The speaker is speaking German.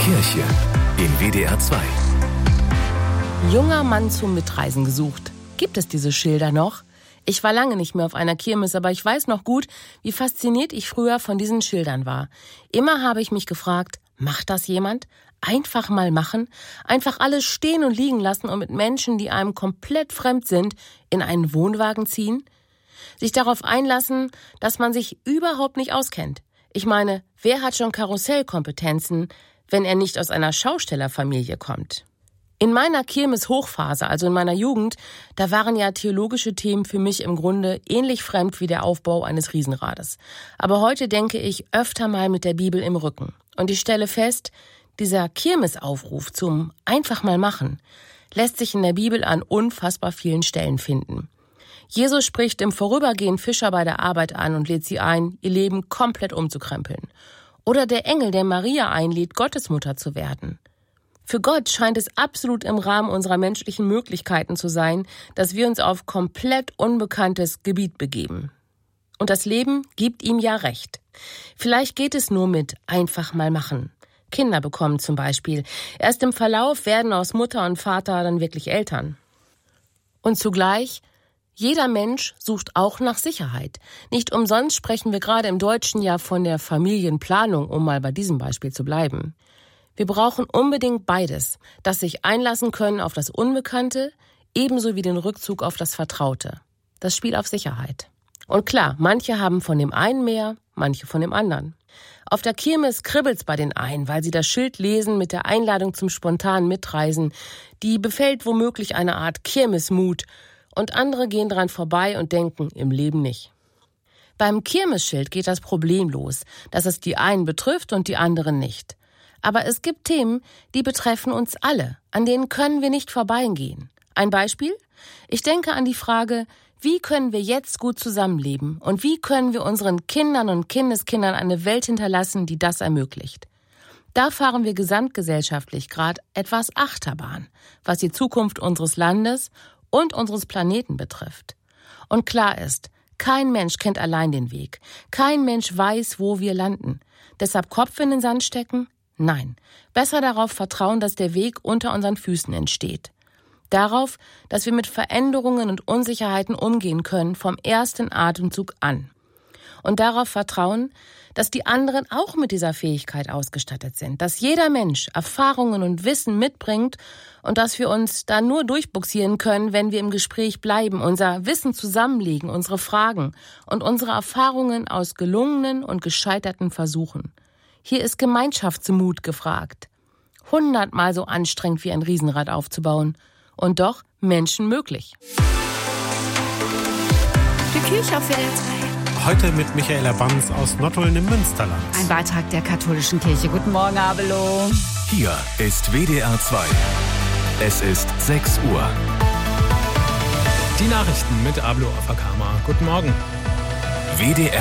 Kirche in WDR 2. Junger Mann zum Mitreisen gesucht. Gibt es diese Schilder noch? Ich war lange nicht mehr auf einer Kirmes, aber ich weiß noch gut, wie fasziniert ich früher von diesen Schildern war. Immer habe ich mich gefragt, macht das jemand? Einfach mal machen? Einfach alles stehen und liegen lassen und mit Menschen, die einem komplett fremd sind, in einen Wohnwagen ziehen? Sich darauf einlassen, dass man sich überhaupt nicht auskennt. Ich meine, wer hat schon Karussellkompetenzen, wenn er nicht aus einer Schaustellerfamilie kommt? In meiner Kirmes-Hochphase, also in meiner Jugend, da waren ja theologische Themen für mich im Grunde ähnlich fremd wie der Aufbau eines Riesenrades. Aber heute denke ich öfter mal mit der Bibel im Rücken. Und ich stelle fest, dieser Kirmesaufruf zum einfach mal machen lässt sich in der Bibel an unfassbar vielen Stellen finden. Jesus spricht im Vorübergehen Fischer bei der Arbeit an und lädt sie ein, ihr Leben komplett umzukrempeln. Oder der Engel, der Maria einlädt, Gottesmutter zu werden. Für Gott scheint es absolut im Rahmen unserer menschlichen Möglichkeiten zu sein, dass wir uns auf komplett unbekanntes Gebiet begeben. Und das Leben gibt ihm ja recht. Vielleicht geht es nur mit einfach mal machen. Kinder bekommen zum Beispiel. Erst im Verlauf werden aus Mutter und Vater dann wirklich Eltern. Und zugleich, jeder Mensch sucht auch nach Sicherheit. Nicht umsonst sprechen wir gerade im Deutschen ja von der Familienplanung, um mal bei diesem Beispiel zu bleiben. Wir brauchen unbedingt beides, das sich einlassen können auf das Unbekannte, ebenso wie den Rückzug auf das Vertraute. Das Spiel auf Sicherheit. Und klar, manche haben von dem einen mehr, manche von dem anderen. Auf der Kirmes kribbelt's bei den einen, weil sie das Schild lesen mit der Einladung zum spontanen Mitreisen. Die befällt womöglich eine Art Kirmesmut. Und andere gehen dran vorbei und denken, im Leben nicht. Beim Kirmesschild geht das Problem los, dass es die einen betrifft und die anderen nicht. Aber es gibt Themen, die betreffen uns alle, an denen können wir nicht vorbeigehen. Ein Beispiel? Ich denke an die Frage, wie können wir jetzt gut zusammenleben und wie können wir unseren Kindern und Kindeskindern eine Welt hinterlassen, die das ermöglicht. Da fahren wir gesamtgesellschaftlich gerade etwas Achterbahn, was die Zukunft unseres Landes und unseres Planeten betrifft. Und klar ist, kein Mensch kennt allein den Weg. Kein Mensch weiß, wo wir landen. Deshalb Kopf in den Sand stecken? Nein, besser darauf vertrauen, dass der Weg unter unseren Füßen entsteht. Darauf, dass wir mit Veränderungen und Unsicherheiten umgehen können vom ersten Atemzug an. Und darauf vertrauen, dass die anderen auch mit dieser Fähigkeit ausgestattet sind, dass jeder Mensch Erfahrungen und Wissen mitbringt und dass wir uns da nur durchbuxieren können, wenn wir im Gespräch bleiben, unser Wissen zusammenlegen, unsere Fragen und unsere Erfahrungen aus gelungenen und gescheiterten Versuchen. Hier ist Gemeinschaftsmut gefragt. 100-mal so anstrengend wie ein Riesenrad aufzubauen. Und doch menschenmöglich. Die Kirche auf WDR 2. Heute mit Michaela Banz aus Nottuln im Münsterland. Ein Beitrag der katholischen Kirche. Guten Morgen, Abelo. Hier ist WDR 2. Es ist 6 Uhr. Die Nachrichten mit Abelo Afakama. Guten Morgen. WDR